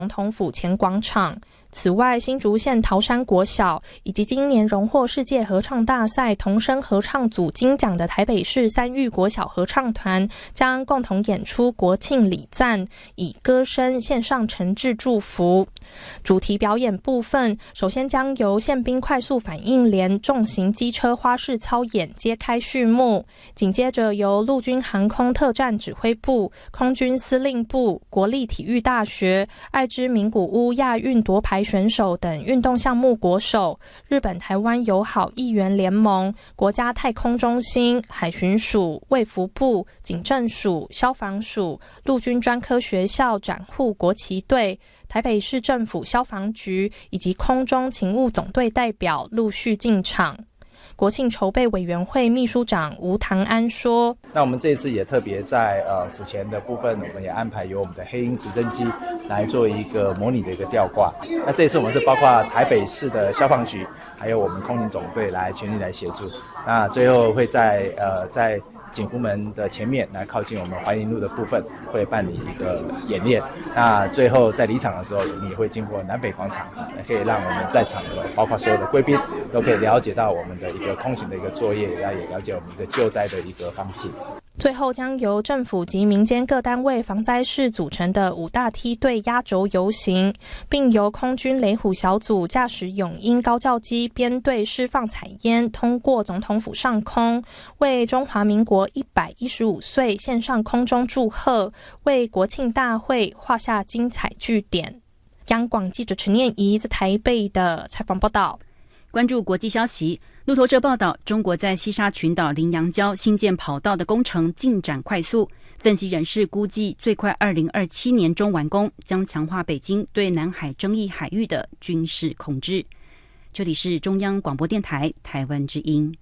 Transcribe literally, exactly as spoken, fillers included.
总统府前广场。此外，新竹县桃山国小以及今年荣获世界合唱大赛童声合唱组金奖的台北市三育国小合唱团将共同演出国庆礼赞，以歌声献上诚挚祝福。主题表演部分，首先将由宪兵快速反应连重型机车花式操演揭开序幕，紧接着由陆军航空特战指挥部、空军司令部、国立体育大学、爱知名古屋亚运夺牌选手等运动项目国手、日本台湾友好议员联盟、国家太空中心、海巡署、卫福部、警政署、消防署、陆军专科学校展护国旗队、台北市政府消防局以及空中勤务总队代表陆续进场。国庆筹备委员会秘书长吴唐安说：“ 那我们这一次也特别在呃府前的部分，我们也安排由我们的黑鹰直升机来做一个模拟的一个吊挂。那这一次我们是包括台北市的消防局，还有我们空勤总队来全力来协助。那最后会在呃在。”警湖门的前面来靠近我们怀宁路的部分会办理一个演练，那最后在离场的时候我们也会经过南北广场，可以让我们在场的包括所有的贵宾都可以了解到我们的一个空勤的一个作业，也了解我们一个救灾的一个方式。 最后将由政府及民间各单位防灾士组成的五大梯队压轴游行，并由空军雷虎小组驾驶永鹰高教机编队释放彩烟，通过总统府上空，为中华民国一百一十五岁献上空中祝贺，为国庆大会画下精彩句点。央广记者陈念怡在台北的采访报道。 关注国际消息，路透社报道，中国在西沙群岛羚羊礁新建跑道的工程进展快速，分析人士估计最快二零二七年中完工，将强化北京对南海争议海域的军事控制。这里是中央广播电台台湾之音。